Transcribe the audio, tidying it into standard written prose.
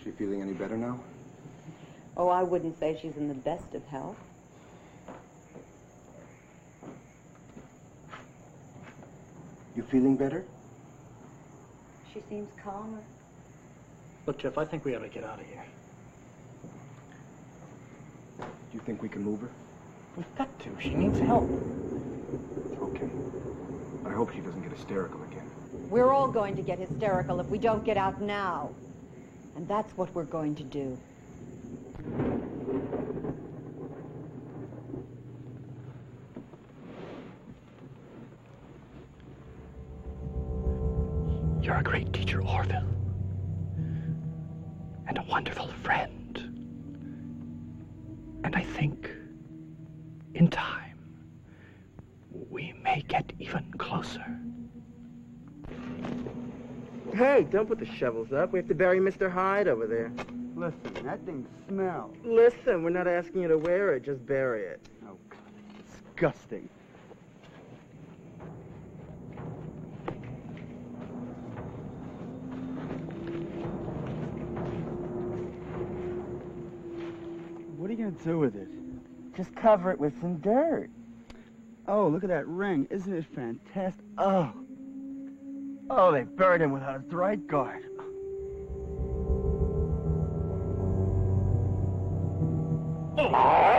She feeling any better now? Oh, I wouldn't say she's in the best of health. You feeling better? She seems calmer. Look, Jeff, I think we ought to get out of here. Do you think we can move her? We've got to. She needs help. Okay. I hope she doesn't get hysterical again. We're all going to get hysterical if we don't get out now. And that's what we're going to do. You're a great teacher, Orville. And a wonderful friend. And I think, in time, we may get even closer. Hey, don't put the shovels up. We have to bury Mr. Hyde over there. Listen, that thing smells. Listen, we're not asking you to wear it. Just bury it. Oh, disgusting. What are you going to do with it? Just cover it with some dirt. Oh, look at that ring. Isn't it fantastic? Oh. Oh, they buried him without a right guard. Oh!